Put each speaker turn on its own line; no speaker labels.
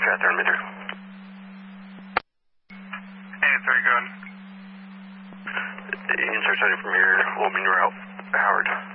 Roger that there, Midter.
Hey, it's very good.
You can start starting from here. We'll mean you're out. Howard.